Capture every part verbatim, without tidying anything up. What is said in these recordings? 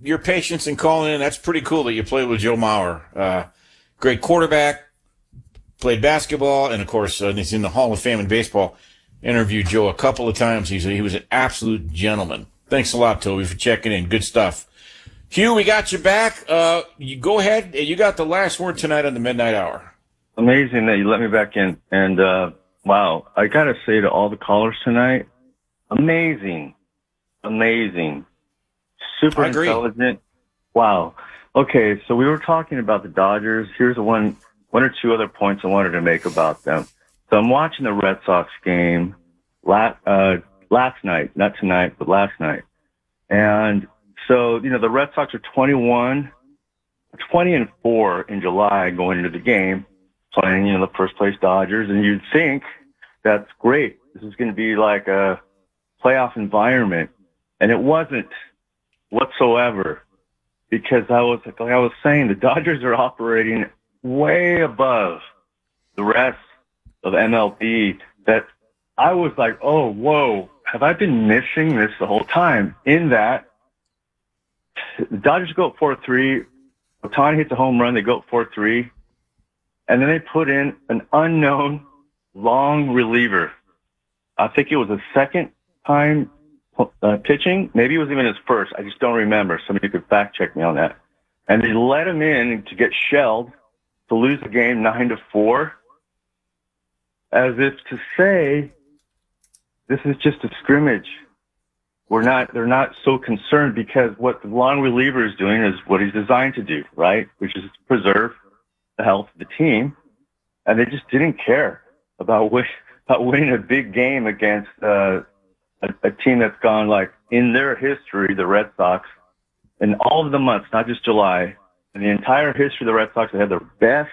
your patience in calling in. That's pretty cool that you played with Joe Mauer. Uh, great quarterback, played basketball, and, of course, uh, he's in the Hall of Fame in baseball. Interviewed Joe a couple of times. He's a, he was an absolute gentleman. Thanks a lot, Toby, for checking in. Good stuff. Hugh, we got you back. Uh, you go ahead. You got the last word tonight on the Midnight Hour. Amazing that you let me back in. And, uh, wow, I got to say to all the callers tonight, amazing, amazing, super intelligent. Wow. Okay, so we were talking about the Dodgers. Here's one, one or two other points I wanted to make about them. So I'm watching the Red Sox game last, uh, last night, not tonight, but last night. And so, you know, the Red Sox are twenty-one, twenty and four in July going into the game, playing, you know, the first place Dodgers. And you'd think that's great. This is going to be like a playoff environment. And it wasn't whatsoever, because I was, like I was saying, the Dodgers are operating way above the rest of M L B, that I was like, oh, whoa, have I been missing this the whole time? In that, the Dodgers go up four three, Ohtani hits a home run, they go up four three, and then they put in an unknown long reliever. I think it was a second time uh, pitching. Maybe it was even his first. I just don't remember. Somebody could fact check me on that. And they let him in to get shelled to lose the game nine to four. As if to say, this is just a scrimmage. We're not, they're not so concerned, because what the long reliever is doing is what he's designed to do, right? Which is to preserve the health of the team. And they just didn't care about, win, about winning a big game against uh, a, a team that's gone, like, in their history, the Red Sox, in all of the months, not just July, in the entire history of the Red Sox, they had their best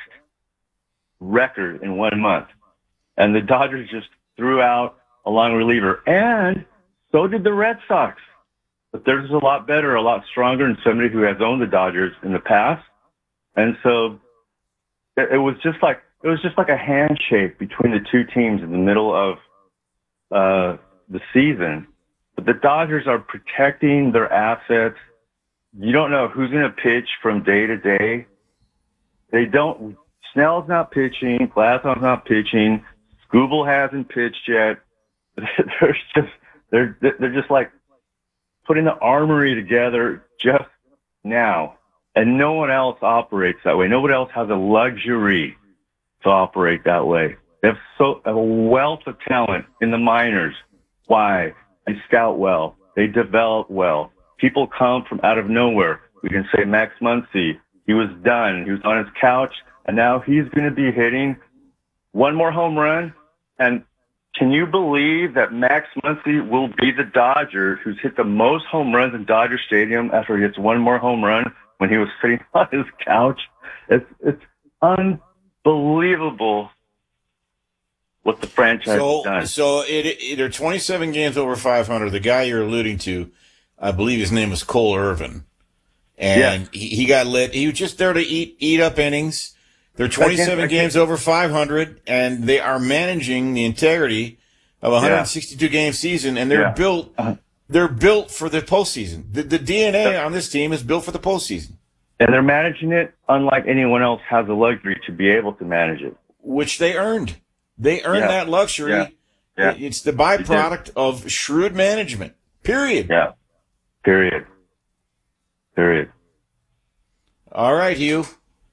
record in one month. And the Dodgers just threw out a long reliever. And so did the Red Sox. But theirs is a lot better, a lot stronger, and somebody who has owned the Dodgers in the past. And so it, it was just like, it was just like a handshake between the two teams in the middle of uh, the season. But the Dodgers are protecting their assets. You don't know who's going to pitch from day to day. They don't, Snell's not pitching, Glasnow's not pitching, Skubal hasn't pitched yet. They're just, they're, they're just like putting the armory together just now. And no one else operates that way. Nobody else has a luxury to operate that way. They have so a wealth of talent in the minors. Why? They scout well. They develop well. People come from out of nowhere. We can say Max Muncy. He was done. He was on his couch, and now he's going to be hitting one more home run. And can you believe that Max Muncy will be the Dodger who's hit the most home runs in Dodger Stadium after he hits one more home run when he was sitting on his couch? It's it's unbelievable what the franchise so, has done. So it, it, there are twenty-seven games over five hundred. The guy you're alluding to, I believe his name is Cole Irvin. And yeah. he, he got lit. He was just there to eat eat up innings. They're twenty-seven I can't, I can't. games over five hundred, and they are managing the integrity of a one hundred sixty-two yeah. game season, and they're yeah. built uh-huh. they're built for the postseason. The, the D N A on this team is built for the postseason. And they're managing it unlike anyone else has the luxury to be able to manage it. Which they earned. They earned yeah. that luxury. Yeah. Yeah. It's the byproduct of shrewd management. Period. Yeah. Period. Period. All right, Hugh.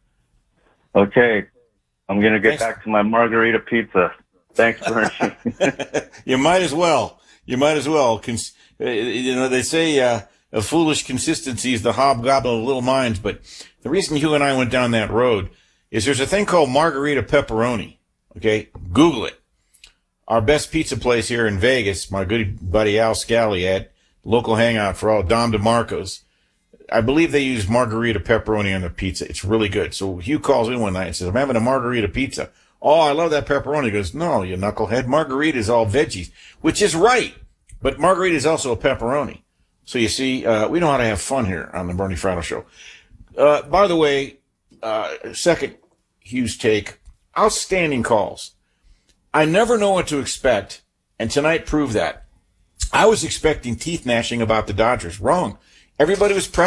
Okay. I'm going to get Thanks. back to my margarita pizza. Thanks, Bernie. You might as well. You might as well. Cons- you know, they say uh, a foolish consistency is the hobgoblin of little minds, but the reason Hugh and I went down that road is there's a thing called margarita pepperoni. Okay? Google it. Our best pizza place here in Vegas, my good buddy Al Scally at local hangout for all, Dom DeMarco's. I believe they use margarita pepperoni on their pizza. It's really good. So Hugh calls in one night and says, I'm having a margarita pizza. Oh, I love that pepperoni. He goes, no, you knucklehead. Margarita is all veggies, which is right. But margarita is also a pepperoni. So you see, uh, we know how to have fun here on the Bernie Fratto Show. Uh, by the way, uh, second Hugh's take, outstanding calls. I never know what to expect, and tonight proved that. I was expecting teeth gnashing about the Dodgers. Wrong. Everybody was